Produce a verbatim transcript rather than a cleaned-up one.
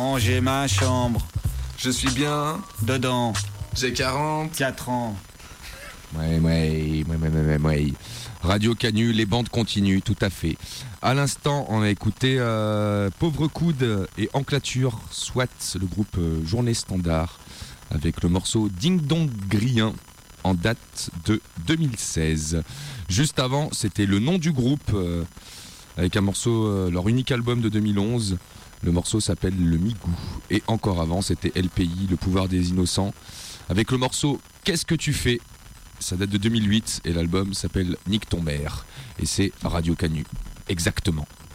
J'ai ma chambre. Je suis bien. Dedans. J'ai quarante. quatre ans. Ouais, ouais, ouais, ouais, ouais, ouais. Radio Canu, les bandes continuent, tout à fait. À l'instant, on a écouté euh, Pauvre Coude et Enclature, soit le groupe euh, Journée Standard, avec le morceau Ding Dong Grien, en date de deux mille seize. Juste avant, c'était le nom du groupe, euh, avec un morceau, euh, leur unique album de deux mille onze. Le morceau s'appelle Le Migou. Et encore avant, c'était L P I, Le Pouvoir des Innocents, avec le morceau Qu'est-ce que tu fais ? Ça date de deux mille huit et l'album s'appelle Nique ton mère. Et c'est Radio Canu. Exactement.